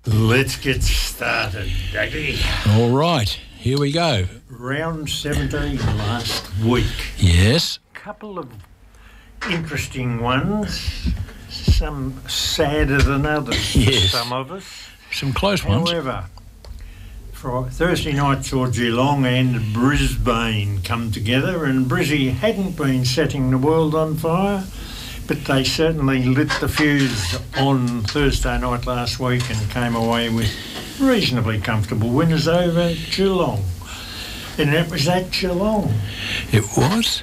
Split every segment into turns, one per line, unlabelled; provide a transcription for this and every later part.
Let's get started, Dougie.
All right, here we go.
Round 17 last week.
Yes.
Couple of interesting ones. Some sadder than others for some of us.
Some close ones.
However, for Thursday night saw Geelong and Brisbane come together, and Brizzy hadn't been setting the world on fire, but they certainly lit the fuse on Thursday night last week and came away with reasonably comfortable winners over Geelong. And it was at Geelong.
It was?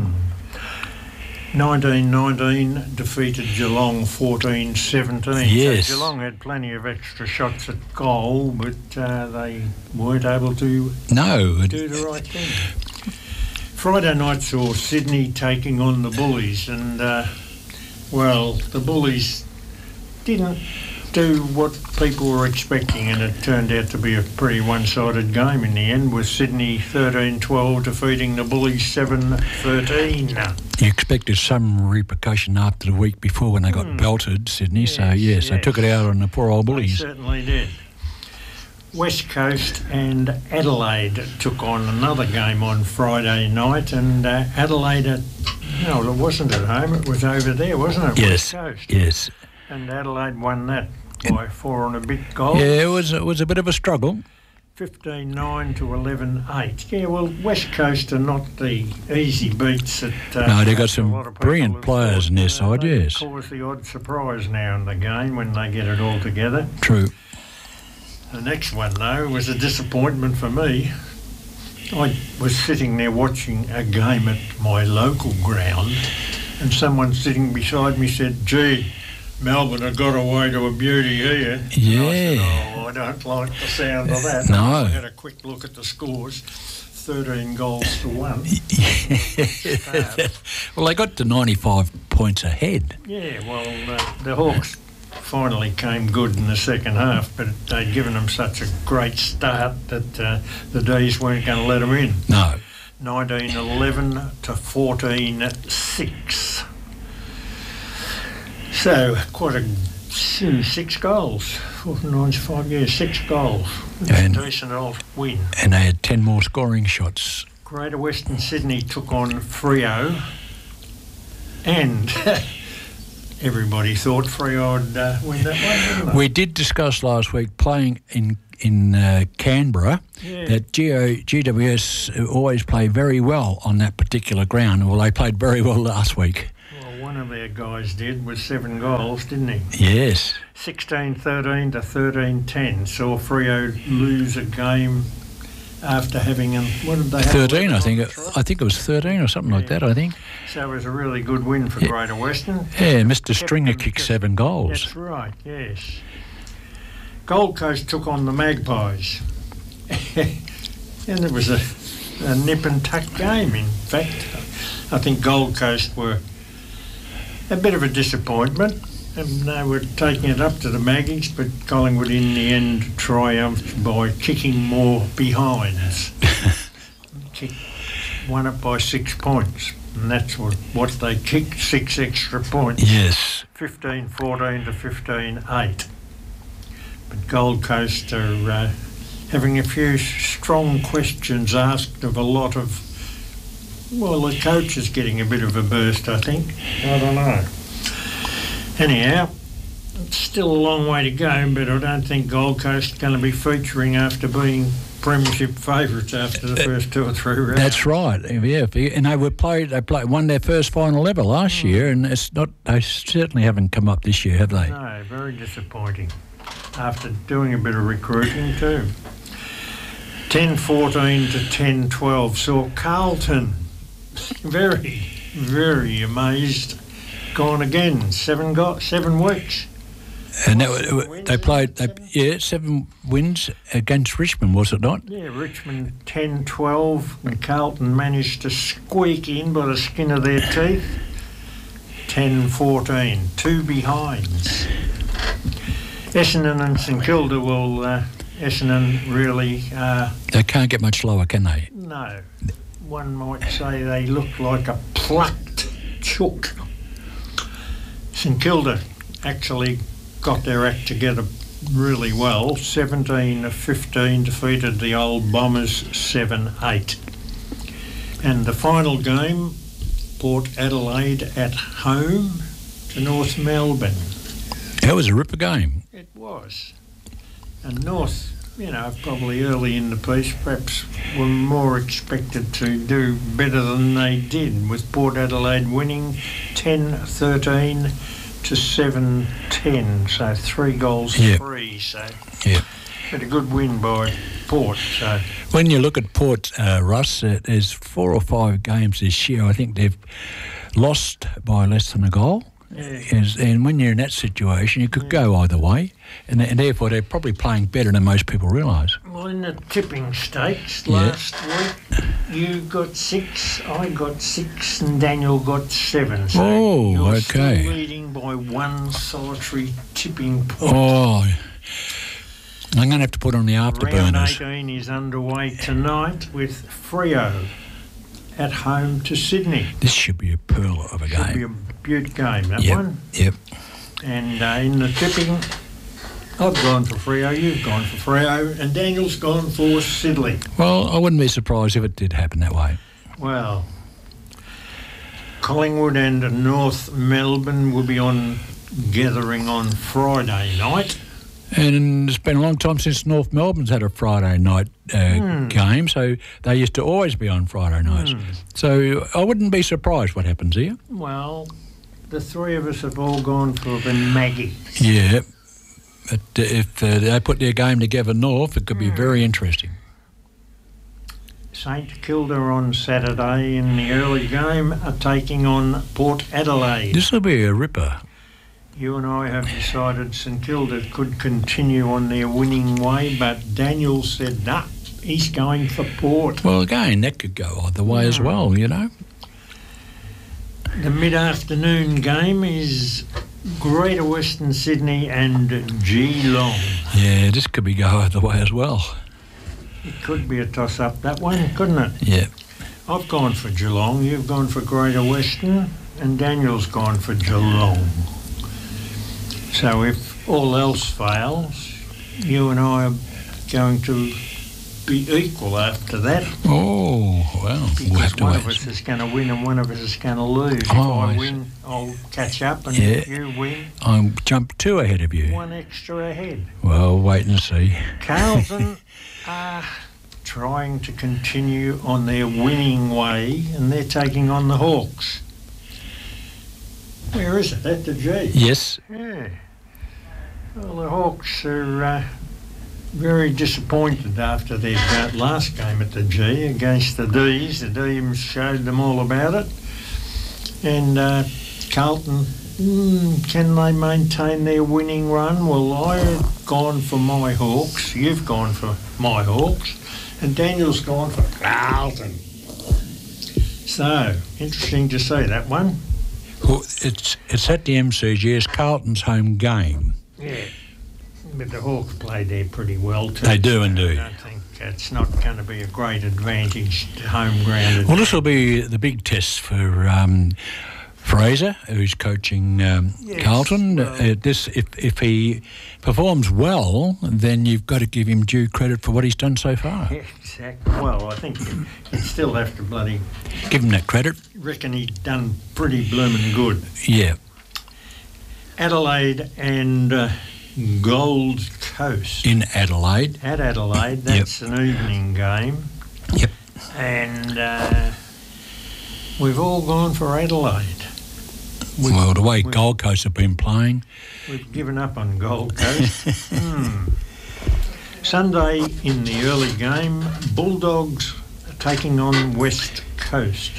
1919 defeated Geelong 14-17.
Yes.
So Geelong had plenty of extra shots at goal, but they weren't able to do the right thing. Friday night saw Sydney taking on the Bullies, and the Bullies didn't do what people were expecting, and it turned out to be a pretty one-sided game in the end, with Sydney 13-12 defeating the Bullies 7-13.
You expected some repercussion after the week before when they got belted, Sydney, yes, they took it out on the poor old Bullies.
They certainly did. West Coast and Adelaide took on another game on Friday night, and Adelaide, it wasn't at home, it was over there, wasn't it?
Yes,
West Coast.
yes.
And Adelaide won that by 4 and a bit goals.
Yeah, it was a bit of a struggle.
15-9 to 11-8. Yeah, well, West Coast are not the easy beats that...
no, they've got some brilliant players in their side, yes.
Of course, the odd surprise now in the game when they get it all together.
True.
The next one, though, was a disappointment for me. I was sitting there watching a game at my local ground, and someone sitting beside me said, "Gee, Melbourne have got away to a beauty here."
Yeah.
And I said, I don't like the sound of that.
No.
I had a quick look at the scores. 13 goals to 1.
Well, they got to 95 points ahead.
Yeah, well, the Hawks finally came good in the second half, but they'd given them such a great start that the D's weren't going to let them in.
No.
19-11 to 14-6. So, quite a 6 goals. 495, 6 goals.
And
a decent old win.
And they had 10 more scoring shots.
Greater Western Sydney took on Freo, and everybody thought Freo would win that one, didn't they?
We did discuss last week playing in Canberra that GWS always play very well on that particular ground. Well, they played very well last week.
One of their guys did with 7 goals, didn't he?
Yes.
16-13 to 13-10 saw Freo lose a game after having what did they have?
13, I think. I think it was 13 or something like that, I think.
So it was a really good win for Greater Western.
Yeah, Mr. Stringer kicked 7 goals.
That's right, yes. Gold Coast took on the Magpies. And it was a nip and tuck game, in fact. I think Gold Coast were a bit of a disappointment, and they were taking it up to the Maggies, but Collingwood in the end triumphed by kicking more behinds. Won it by 6 points, and that's what they kicked, 6 extra points.
Yes.
15-14 to 15-8. But Gold Coast are having a few strong questions asked of a lot of... Well, the coach is getting a bit of a burst, I think. I don't know. Anyhow, it's still a long way to go, but I don't think Gold Coast is going to be featuring after being premiership favourites after the first 2 or 3 rounds.
That's right. Yeah, and they won their first final ever last year, and it's not. They certainly haven't come up this year, have they?
No, very disappointing. After doing a bit of recruiting too. 10-14 to 10-12 saw Carlton. Very, very amazed. Gone again. 7 weeks.
And they played, 7 wins against Richmond, was it not?
Yeah, Richmond 10-12, and Carlton managed to squeak in by the skin of their teeth. 10-14, 2 behinds. Essendon and St Kilda Essendon really...
they can't get much lower, can they?
No. One might say they look like a plucked chook. St Kilda actually got their act together really well. 17 of 15 defeated the old Bombers 7-8. And the final game, Port Adelaide at home to North Melbourne.
That was a ripper game.
It was. And North, probably early in the piece, perhaps were more expected to do better than they did, with Port Adelaide winning 10-13 to 7-10, so 3 goals free. So but a good win by Port. So
when you look at Port, Russ, there's 4 or 5 games this year. I think they've lost by less than a goal. Yeah. And when you're in that situation, you could go either way, and therefore they're probably playing better than most people realise.
Well, in the tipping stakes last week, you got 6, I got 6, and Daniel got 7. So you're still leading by 1 solitary tipping point.
Oh, I'm going to have to put on the afterburners.
Round 18 is underway tonight with Freo at home to Sydney.
This should be a pearl of a game.
Should be a beaut game, that one.
Yep.
And in the tipping, I've gone for Freo, you've gone for Freo, and Daniel's gone for Sidley.
Well, I wouldn't be surprised if it did happen that way.
Well, Collingwood and North Melbourne will be gathering on Friday night.
And it's been a long time since North Melbourne's had a Friday night game, so they used to always be on Friday nights. So I wouldn't be surprised what happens here.
Well, the 3 of us have all gone for the Maggie.
Yeah, but if they put their game together North, it could be very interesting.
St Kilda on Saturday in the early game are taking on Port Adelaide.
This will be a ripper.
You and I have decided St Kilda could continue on their winning way, but Daniel said, nah, he's going for Port.
Well, again, that could go either way as well, The
mid-afternoon game is Greater Western Sydney and Geelong.
Yeah, this could go either way as well.
It could be a toss-up, that one, couldn't it?
Yeah.
I've gone for Geelong, you've gone for Greater Western, and Daniel's gone for Geelong. So if all else fails, you and I are going to be equal after that.
Oh, well.
Because one of us is going to win and one of us is going to lose. If I win, I'll catch up, and if you win,
I'll jump 2 ahead of you.
1 extra ahead.
Well, wait and see.
Carlton are trying to continue on their winning way, and they're taking on the Hawks. Where is it? At the G?
Yes.
Yeah. Well, the Hawks are very disappointed after their last game at the G against the D's. The D's showed them all about it. And Carlton, can they maintain their winning run? Well, I've gone for my Hawks, you've gone for my Hawks, and Daniel's gone for Carlton. So, interesting to see that one.
Well, it's at the MCG. It's Carlton's home game.
Yeah, but the Hawks play there pretty well too.
They do indeed.
I don't think it's not going to be a great advantage to home ground.
Well, this will be the big test for Fraser, who's coaching Carlton. Well, if he performs well, then you've got to give him due credit for what he's done so far.
Yeah, exactly. Well, I think you still have to bloody
give him that credit.
Reckon he's done pretty blooming good.
Yeah.
Adelaide and Gold Coast.
In Adelaide.
At Adelaide, that's an evening game.
Yep.
And we've all gone for Adelaide.
Well, the way Gold Coast have been playing.
We've given up on Gold Coast. Sunday in the early game, Bulldogs are taking on West Coast.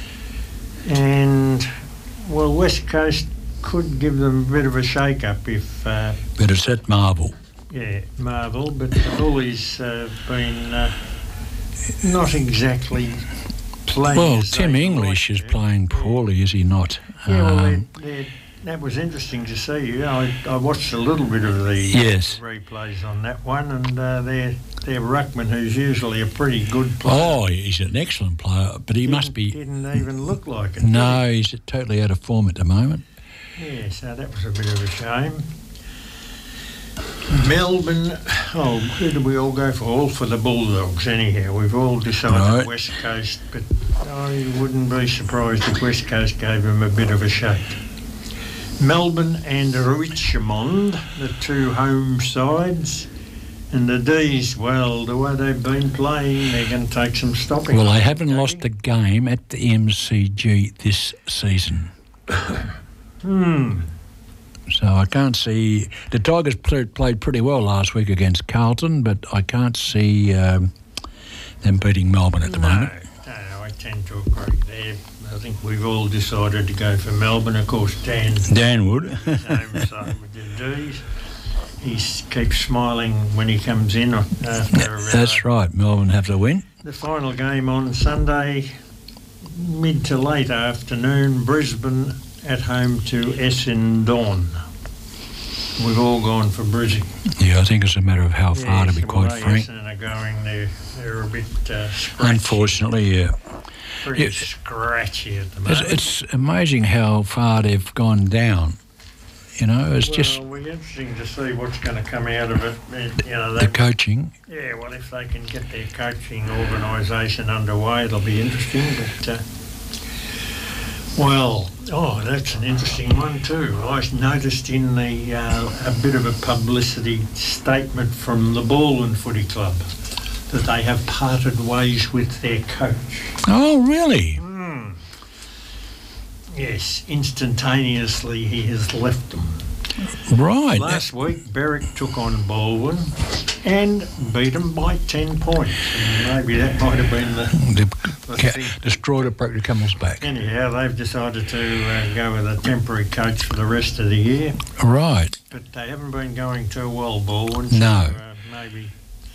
And, well, West Coast could give them a bit of a shake-up if...
but it's at Marvel.
Yeah, Marvel, but the Bullies have been not exactly playing.
Well, Tim English is playing poorly, is he not?
Yeah, well, that was interesting to see. I watched a little bit of the replays on that one, and their ruckman, who's usually a pretty good player.
Oh, he's an excellent player, but he must be...
Didn't even look like it.
No, he's totally out of form at the moment.
Yeah, so that was a bit of a shame. Melbourne, who do we all go for? All for the Bulldogs anyhow. We've all decided West Coast, but I wouldn't be surprised if West Coast gave them a bit of a shake. Melbourne and Richmond, the two home sides. And the D's, well, the way they've been playing, they're going to take some stopping.
Well, they haven't lost a game at the MCG this season. So I can't see... The Tigers played pretty well last week against Carlton, but I can't see them beating Melbourne at the moment.
No, I tend to agree there. I think we've all decided to go for Melbourne. Of course, Dan
would.
Same side with the D's. He keeps smiling when he comes in after...
That's right, Melbourne have to win.
The final game on Sunday, mid to late afternoon, Brisbane at home to Essendon. We've all gone for Brisbane.
Yeah, I think it's a matter of how far, to be quite frank.
Essendon are going, they're a bit scratchy.
Unfortunately, yeah.
Pretty scratchy at the moment.
It's amazing how far they've gone down. You know, it's just...
Well, we're interesting to see what's going to come out of it.
The coaching.
Yeah, well, if they can get their coaching organisation underway, it'll be interesting. But, that's an interesting one too. I noticed in the a bit of a publicity statement from the Baldwin Footy Club that they have parted ways with their coach.
Oh, really?
Yes, instantaneously he has left them.
Right.
Last week, Berwick took on Baldwin and beat them by 10 points. And maybe that might have been the thing.
Destroyed a break the camel's back.
Anyhow, they've decided to go with a temporary coach for the rest of the year.
Right.
But they haven't been going too well, Baldwin.
No.
So, maybe...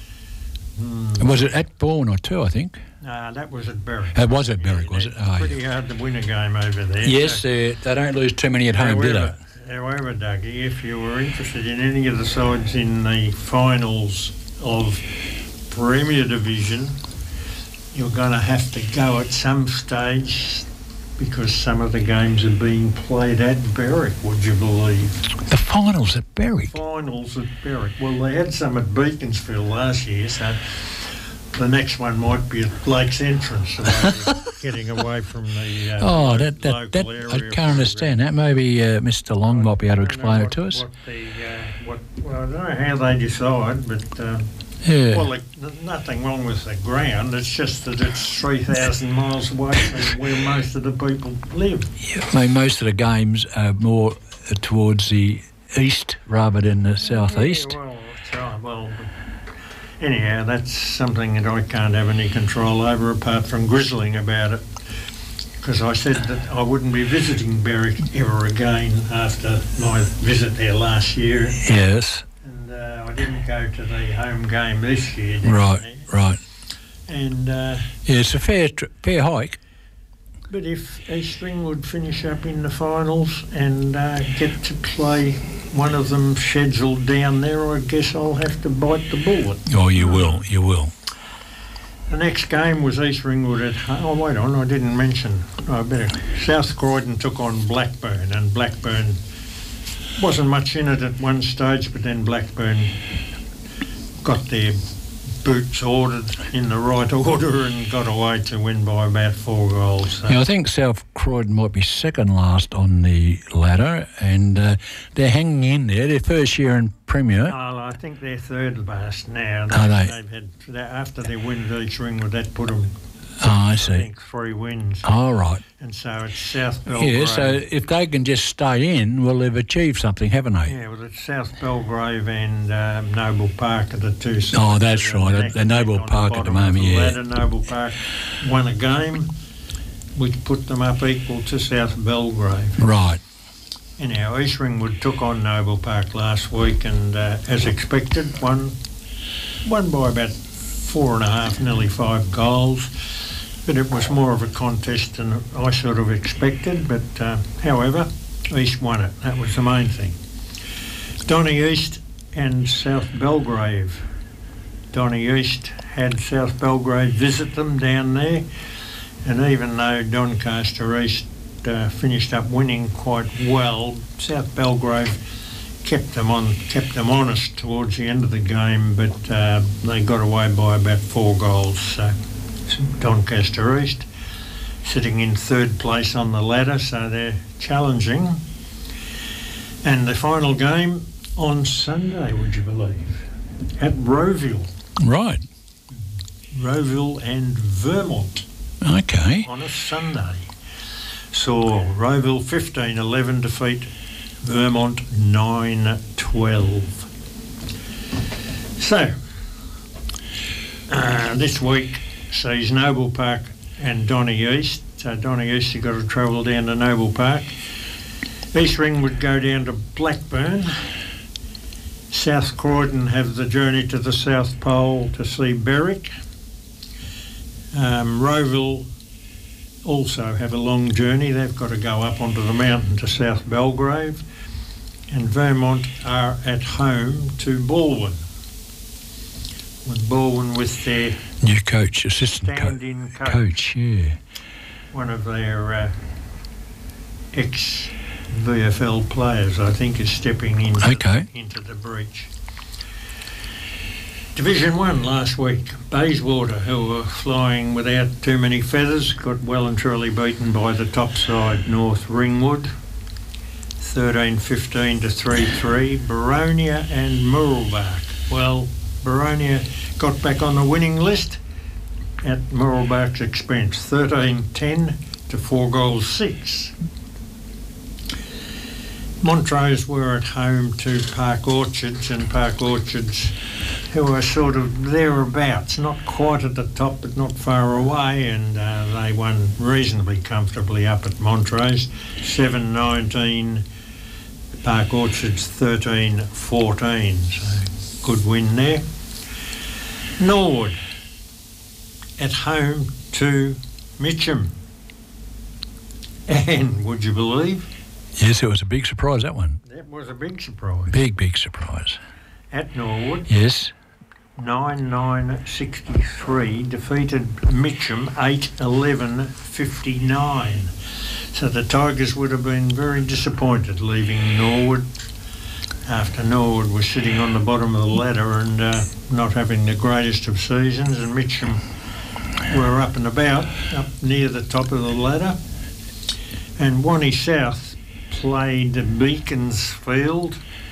Was it at Baldwin or two, I think?
That was at Berwick.
It was at Berwick, was it?
Oh, pretty hard to win a game over there.
Yes, so. They don't lose too many at home, do they?
However, Dougie, if you were interested in any of the sides in the finals of Premier Division, you're going to have to go at some stage because some of the games are being played at Berwick, would you believe?
The finals at Berwick?
Finals at Berwick. Well, they had some at Beaconsfield last year, so the next one might be at Blake's Entrance, so getting away from the local area.
I can't understand that. Maybe Mr. Long might be able to explain it to us.
Well, I don't know how they decide, but...
Yeah.
Well, nothing wrong with the ground. It's just that it's 3,000 miles away from where most of the people live.
Yeah, I mean, most of the games are more towards the east rather than the southeast.
Yeah, well, that's right. Well, anyhow, that's something that I can't have any control over apart from grizzling about it. Because I said that I wouldn't be visiting Berwick ever again after my visit there last year.
Yes.
I didn't go to the home game this year.
Right.
And
it's a fair hike.
But if East Ringwood finish up in the finals and get to play one of them scheduled down there, I guess I'll have to bite the bullet.
Oh, you will.
The next game was East Ringwood at home. Oh, wait on, I didn't mention. South Croydon took on Blackburn, and Blackburn wasn't much in it at one stage, but then Blackburn got their boots ordered in the right order and got away to win by about 4 goals. So.
Yeah, I think South Croydon might be second last on the ladder, and they're hanging in there. Their first year in Premier.
Oh, I think they're third last now.
They've
had after their win at East Ringwood, that put them.
I see.
I think 3 wins.
Oh, right.
And so it's South Belgrave.
Yeah, so if they can just stay in, well, they've achieved something, haven't they?
Yeah, well, it's South Belgrave and Noble Park are the two sides.
Oh, that's right. The Noble Park at the moment, yeah.
Ladder, Noble Park won a game which put them up equal to South Belgrave.
Right.
Anyhow, East Ringwood took on Noble Park last week and, as expected, won by about 4.5, nearly 5 goals. But it was more of a contest than I sort of expected. But, however, East won it. That was the main thing. Donny East and South Belgrave. Donny East had South Belgrave visit them down there. And even though Doncaster East finished up winning quite well, South Belgrave kept them honest towards the end of the game, but they got away by about 4 goals. So Doncaster East sitting in 3rd place on the ladder, so they're challenging. And the final game on Sunday, would you believe, at Rowville.
Right.
Rowville and Vermont.
Okay.
On a Sunday. Saw Rowville 15-11 defeat Vermont 9-12. So, this week sees Noble Park and Donny East. So Donny East has got to travel down to Noble Park. East Ringwood go down to Blackburn. South Croydon have the journey to the South Pole to see Berwick. Rowville also have a long journey. They've got to go up onto the mountain to South Belgrave. And Vermont are at home to Balwyn. With Balwyn with their
new coach, assistant
stand-in
coach, yeah.
One of their ex-VFL players, I think, is stepping into the breach. Division 1 last week, Bayswater, who were flying without too many feathers, got well and truly beaten by the top side, North Ringwood, 13-15 to 3-3. Baronia and Murrelbark. Well, Baronia got back on the winning list at Murrelbark's expense, 13-10 to 4-6. Montrose were at home to Park Orchards, and Park Orchards, who are sort of thereabouts, not quite at the top but not far away, and they won reasonably comfortably up at Montrose, 7-19, Park Orchards 13-14, so good win there. Norwood at home to Mitcham, and would you believe?
Yes, it was a big surprise, that one.
That was a big surprise.
Big surprise.
At Norwood.
Yes.
9-9-63, defeated Mitcham 8-11-59. So the Tigers would have been very disappointed leaving Norwood after Norwood was sitting on the bottom of the ladder and not having the greatest of seasons, and Mitcham were up and about, up near the top of the ladder. And Wanney South played Beaconsfield.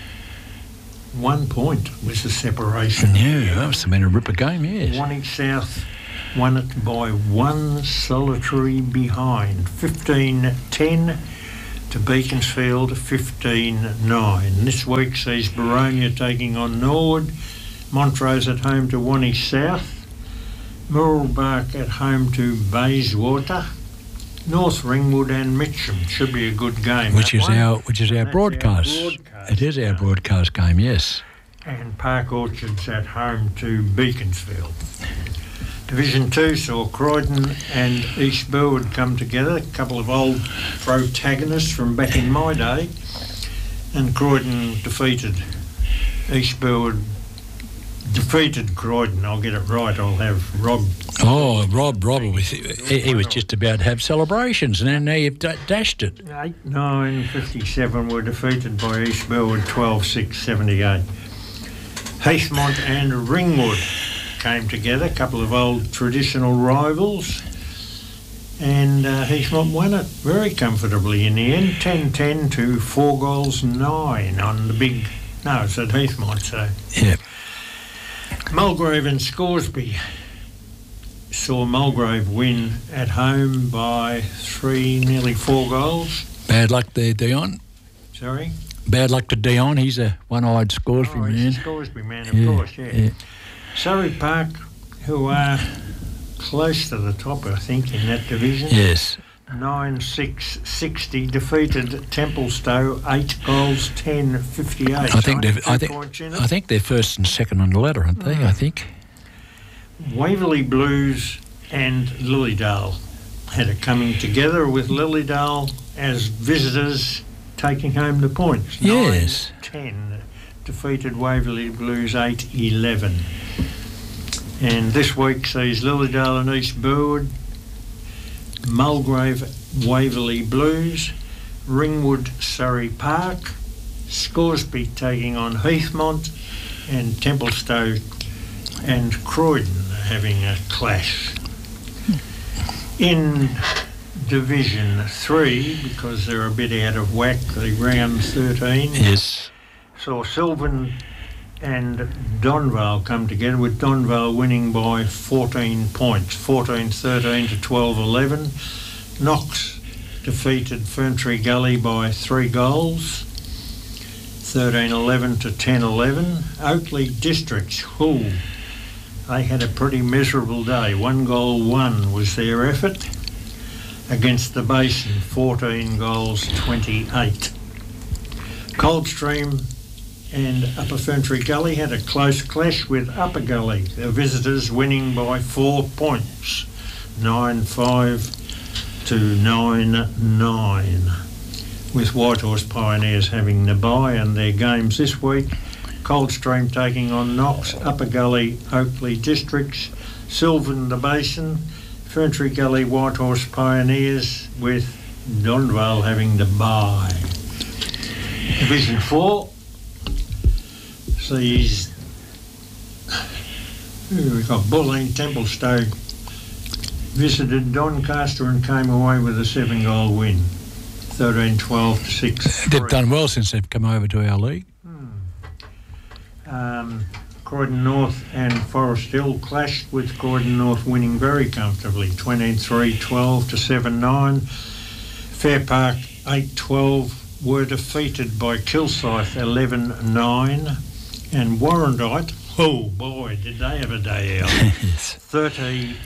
1 point was the separation.
Yeah, that must have been a ripper game, yes.
Wanney South won it by 1 solitary behind, 15-10 to Beaconsfield, 15-9. This week sees Baronia taking on Norwood, Montrose at home to Wanney South, Murrelbark at home to Bayswater, North Ringwood and Mitcham. Should be a good game.
Which is our broadcast. It is our broadcast game, yes.
And Park Orchards at home to Beaconsfield. Division 2 saw Croydon and East Burwood come together, a couple of old protagonists from back in my day, and Croydon defeated Croydon. I'll get it right. I'll have Rob.
Oh, Rob, he was just about to have celebrations, and now you've dashed it.
8-9-57 were defeated by East Burwood, 12-6-78. Heathmont and Ringwood came together, a couple of old traditional rivals, and Heathmont won it very comfortably in the end, 10-10 to 4-9 on the big... No, it's at Heathmont, so...
Yeah.
Mulgrave and Scoresby saw Mulgrave win at home by 3, nearly 4 goals.
Bad luck there, Dion.
Sorry?
Bad luck to Dion. He's a one-eyed Scoresby man.
He's a Scoresby man, of course, yeah. Surrey Park, who are close to the top, I think, in that division.
Yes.
9-6-60, defeated Templestowe 8-10-58.
I think they're first and second on the ladder, aren't they? I think.
Waverley Blues and Lilydale had it coming together, with Lilydale as visitors taking home the points.
Yes.
9-10, defeated Waverley Blues 8-11. And this week sees Lilydale and East Burwood, Mulgrave Waverley Blues, Ringwood Surrey Park, Scoresby taking on Heathmont, and Templestowe and Croydon having a clash. In Division 3, because they're a bit out of whack, the round 13 saw Sylvan and Donvale come together, with Donvale winning by 14 points, 14-13 to 12-11. Knox defeated Ferntree Gully by 3 goals, 13-11 to 10-11. Oakley Districts, Hull, they had a pretty miserable day. 1-1 was their effort against the Basin, 14 goals, 28. Coldstream and Upper Ferntree Gully had a close clash with Upper Gully, the visitors winning by 4 points, 9-5 to 9-9, with Whitehorse Pioneers having the bye. And their games this week: Coldstream taking on Knox, Upper Gully Oakley Districts, Sylvan the Basin, Ferntree Gully Whitehorse Pioneers, with Donvale having the bye. Division 4 sees we've got Bulleen Templestowe visited Doncaster and came away with a 7-goal win, 13-12 to 6.
They've done well since they've come over to our league.
Croydon North and Forest Hill clashed, with Croydon North winning very comfortably, 23-12 to 7-9. Fair Park 8-12 were defeated by Kilsyth 11-9, and Warrandyte, oh boy, did they have a day out. 30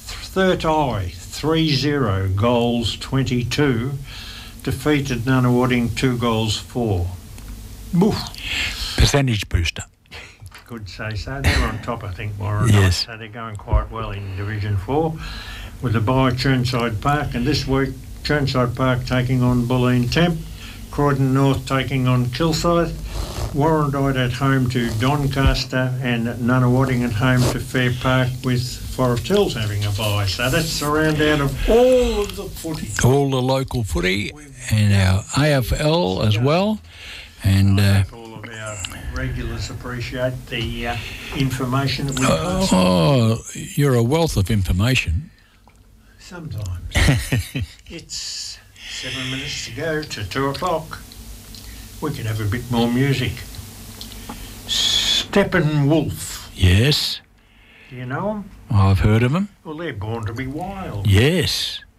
goals 22, defeated Nunawading 2 goals 4. Oof.
Percentage booster.
Could say so. They're on top, I think, Warrandyte.
Yes.
So they're going quite well in Division 4 with a bye Chirnside Park. And this week, Chirnside Park taking on Bulleen Temp, Croydon North taking on Kilsyth, Warrandyte at home to Doncaster, and Nunawading at home to Fair Park, with Forest Hills having a bye. So that's the round out of all of the footy.
All the local footy and our AFL as well. And
all of our regulars appreciate the information that we pass.
You're a wealth of information.
Sometimes. It's 7 minutes to go to 2 o'clock. We can have a bit more music. Steppenwolf.
Yes.
Do you know them?
I've heard of them.
Well, they're Born to be Wild.
Yes.